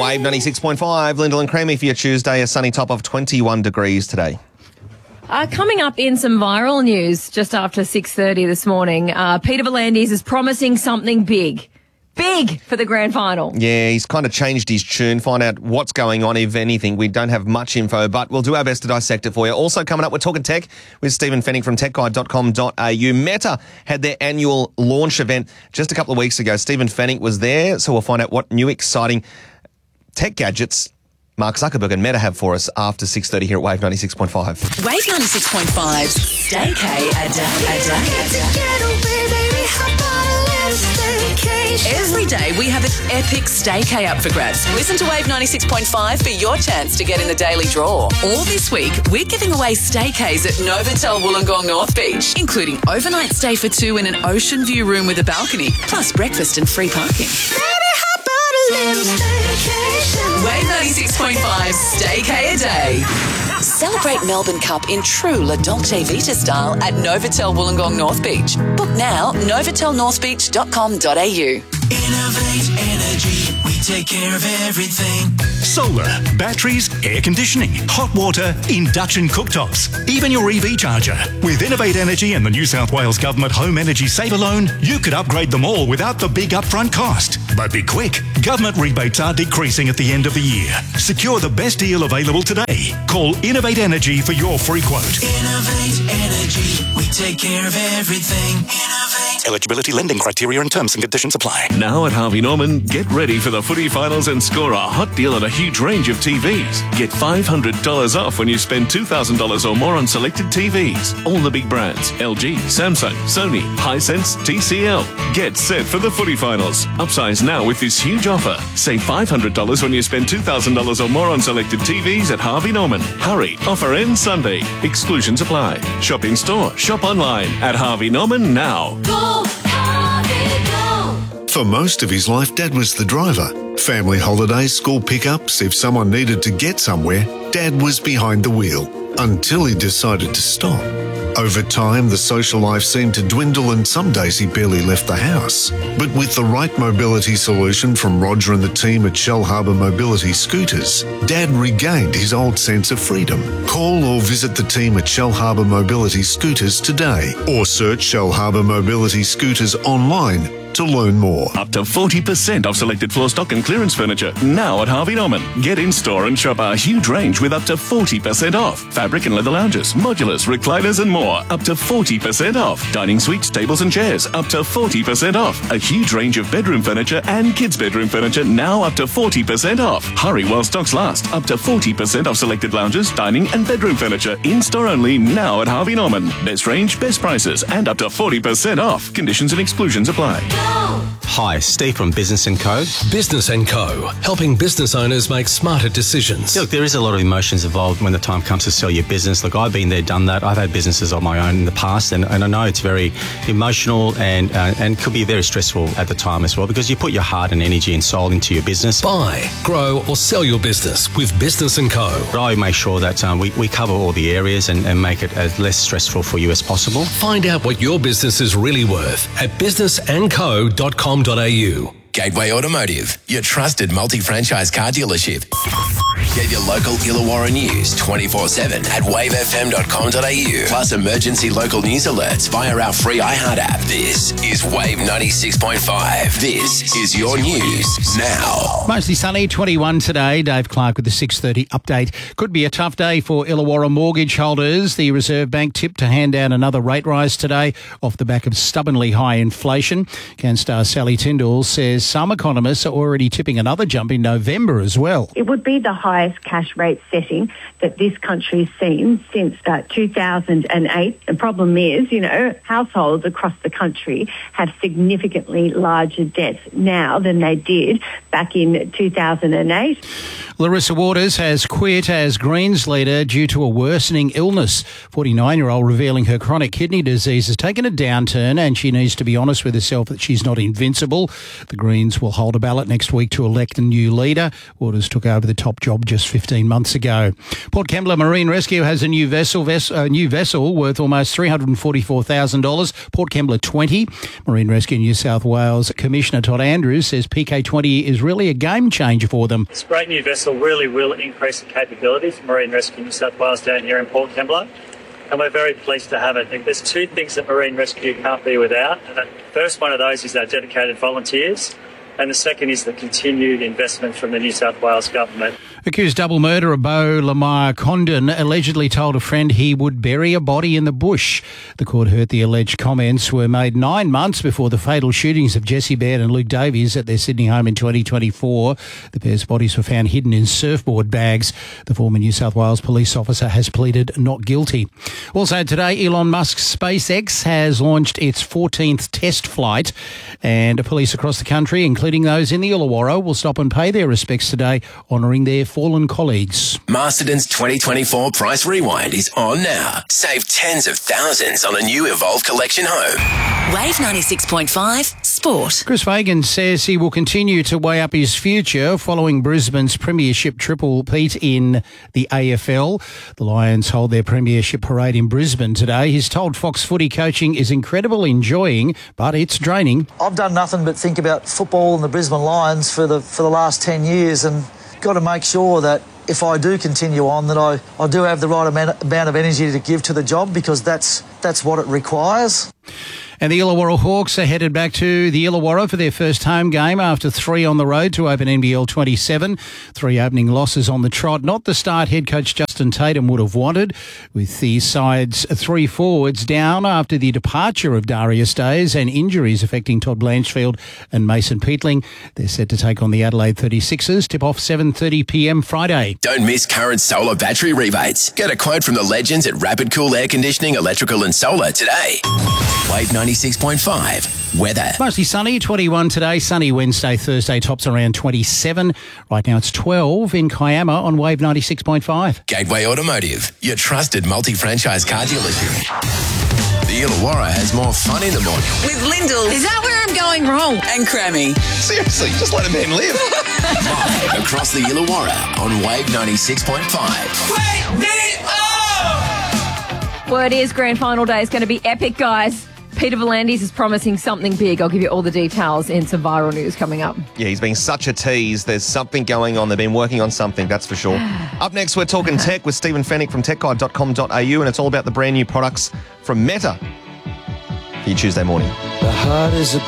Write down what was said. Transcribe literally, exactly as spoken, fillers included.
Wave ninety-six point five, Lyndall and Creamy for your Tuesday, a sunny top of twenty-one degrees today. Uh, coming up in some viral news just after six thirty this morning, uh, Peter V'landys is promising something big. Big for the grand final. Yeah, he's kind of changed his tune. Find out what's going on, if anything. We don't have much info, but we'll do our best to dissect it for you. Also coming up, we're talking tech with Stephen Fennick from tech guide dot com dot a u. Meta had their annual launch event just a couple of weeks ago. Stephen Fennick was there, so we'll find out what new exciting tech gadgets Mark Zuckerberg and Meta have for us after six thirty here at Wave ninety-six point five. Wave ninety-six point five, staycay a day, a day. Every day we have an epic staycay up for grabs. Listen to Wave ninety-six point five for your chance to get in the daily draw. All this week, we're giving away staycays at Novotel Wollongong North Beach, including overnight stay for two in an ocean view room with a balcony, plus breakfast and free parking. Wave ninety-six point five, staycay a day. Celebrate Melbourne Cup in true La Dolce Vita style at Novotel Wollongong North Beach. Book now, novotel north beach dot com dot a u. Innovate Energy, we take care of everything. Solar, batteries, air conditioning, hot water, induction cooktops, even your E V charger. With Innovate Energy and the New South Wales Government Home Energy Saver Loan, you could upgrade them all without the big upfront cost. But be quick, government rebates are decreasing at the end of the year. Secure the best deal available today. Call Innovate Energy for your free quote. Innovate Energy, we take care of everything. Innovate. Eligibility, lending criteria and terms and conditions apply. Now at Harvey Norman, get ready for the footy finals and score a hot deal on a huge range of T Vs. Get five hundred dollars off when you spend two thousand dollars or more on selected T Vs. All the big brands, L G, Samsung, Sony, Hisense, T C L. Get set for the footy finals. Upsize now with this huge offer. Save five hundred dollars when you spend two thousand dollars or more on selected T Vs at Harvey Norman. Hurry, offer ends Sunday. Exclusions apply. Shop in store, shop online at Harvey Norman now. Go, Harvey, go! For most of his life, Dad was the driver. Family holidays, school pickups, if someone needed to get somewhere, Dad was behind the wheel. Until he decided to stop. Over time, the social life seemed to dwindle and some days he barely left the house. But with the right mobility solution from Roger and the team at Shellharbour Mobility Scooters, Dad regained his old sense of freedom. Call or visit the team at Shellharbour Mobility Scooters today or search Shellharbour Mobility Scooters online to learn more. Up to forty percent off selected floor stock and clearance furniture now at Harvey Norman. Get in store and shop our huge range with up to forty percent off. Fabric and leather lounges, modulars, recliners and more. Up to forty percent off. Dining suites, tables and chairs. Up to forty percent off. A huge range of bedroom furniture and kids' bedroom furniture now up to forty percent off. Hurry while stocks last. Up to forty percent off selected lounges, dining and bedroom furniture. In store only now at Harvey Norman. Best range, best prices and up to forty percent off. Conditions and exclusions apply. Hi, Steve from Business and Co. Business and Co. Helping business owners make smarter decisions. Look, there is a lot of emotions involved when the time comes to sell your business. Look, I've been there, done that. I've had businesses of my own in the past, and, and I know it's very emotional and uh, and could be very stressful at the time as well, because you put your heart and energy and soul into your business. Buy, grow or sell your business with Business and Co. But I make sure that um, we, we cover all the areas and, and make it as less stressful for you as possible. Find out what your business is really worth at business and co dot com dot a u. Gateway Automotive, your trusted multi-franchise car dealership. Get your local Illawarra news twenty-four seven at wave f m dot com dot a u. Plus emergency local news alerts via our free iHeart app. This is Wave ninety-six point five. This is your news now. Mostly sunny, twenty-one today. Dave Clark with the six thirty update. Could be a tough day for Illawarra mortgage holders. The Reserve Bank tipped to hand down another rate rise today off the back of stubbornly high inflation. CanStar Sally Tyndall says some economists are already tipping another jump in November as well. It would be the highest cash rate setting that this country's seen since uh, two thousand eight. The problem is, you know, households across the country have significantly larger debts now than they did back in two thousand eight. Larissa Waters has quit as Greens leader due to a worsening illness. forty-nine-year-old revealing her chronic kidney disease has taken a downturn and she needs to be honest with herself that she's not invincible. The Greens will hold a ballot next week to elect a new leader. Waters took over the top job just fifteen months ago. Port Kembla Marine Rescue has a new vessel, ves- a new vessel worth almost three hundred forty-four thousand dollars. Port Kembla twenty. Marine Rescue New South Wales Commissioner Todd Andrews says P K twenty is really a game changer for them. This great new vessel really will increase the capability for Marine Rescue New South Wales down here in Port Kembla, and we're very pleased to have it. There's two things that Marine Rescue can't be without, and the first one of those is our dedicated volunteers, and the second is the continued investment from the New South Wales Government. Accused double murderer Beau Lamar Condon allegedly told a friend he would bury a body in the bush. The court heard the alleged comments were made nine months before the fatal shootings of Jesse Baird and Luke Davies at their Sydney home in twenty twenty-four. The pair's bodies were found hidden in surfboard bags. The former New South Wales police officer has pleaded not guilty. Also today, Elon Musk's SpaceX has launched its fourteenth test flight, and police across the country, including those in the Illawarra, will stop and pay their respects today, honouring their fallen colleagues. Masterton's twenty twenty-four Price Rewind is on now. Save tens of thousands on a new Evolve Collection home. Wave ninety-six point five Sport. Chris Fagan says he will continue to weigh up his future following Brisbane's premiership triple-peat in the A F L. The Lions hold their premiership parade in Brisbane today. He's told Fox Footy coaching is incredible enjoying, but it's draining. I've done nothing but think about football and the Brisbane Lions for the for the last ten years, and got to make sure that if I do continue on, that I, I do have the right amount, amount of energy to give to the job, because that's that's what it requires. And the Illawarra Hawks are headed back to the Illawarra for their first home game after three on the road to open N B L twenty-seven. Three opening losses on the trot. Not the start head coach Justin Tatum would have wanted, with the side's three forwards down after the departure of Darius Days and injuries affecting Todd Blanchfield and Mason Peatling. They're set to take on the Adelaide thirty-sixers. Tip off seven thirty p m Friday. Don't miss current solar battery rebates. Get a quote from the legends at Rapid Cool Air Conditioning, Electrical and Solar today. Wave ninety-six point five. Weather. Mostly sunny, twenty-one today. Sunny Wednesday, Thursday, tops around twenty-seven. Right now it's twelve in Kiama on Wave ninety-six point five. Gateway Automotive, your trusted multi-franchise car dealership. The Illawarra has more fun in the morning. With Lyndall. Is that where I'm going wrong? And Crammy. Seriously, just let a man live. Live across the Illawarra on Wave ninety-six point five. Wake me up! Word is grand final day is going to be epic, guys. Peter V'landys is promising something big. I'll give you all the details in some viral news coming up. Yeah, he's been such a tease. There's something going on. They've been working on something, that's for sure. Up next, we're talking tech with Stephen Fennick from tech guide dot com dot a u, and it's all about the brand new products from Meta for your Tuesday morning. The heart is a